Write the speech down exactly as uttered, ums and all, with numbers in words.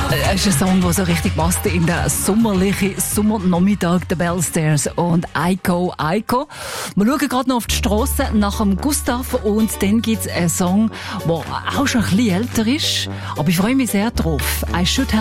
Es ist ein Song, der so richtig passt in den sommerlichen Sommernachmittag, der Bellstairs und Eiko Eiko. Wir schauen gerade noch auf die Strasse nach dem Gustav und dann gibt es einen Song, der auch schon ein bisschen älter ist, aber ich freue mich sehr drauf. I should have